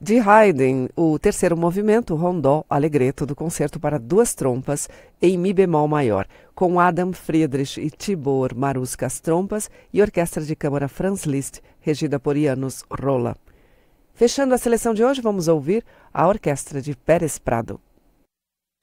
De Haydn, o terceiro movimento, Rondó Allegretto, do concerto para duas trompas em mi bemol maior, com Adam Friedrich e Tibor Maruska às trompas e Orquestra de Câmara Franz Liszt, regida por Janusz Rolla. Fechando a seleção de hoje, vamos ouvir a Orquestra de Pérez Prado.